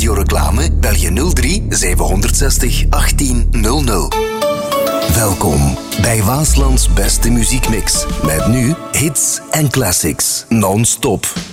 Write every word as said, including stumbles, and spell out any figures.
radioreclame bel je nul drie zeven zes nul achttien nul nul. Welkom bij Waaslands beste muziekmix. Met nu hits en classics non-stop.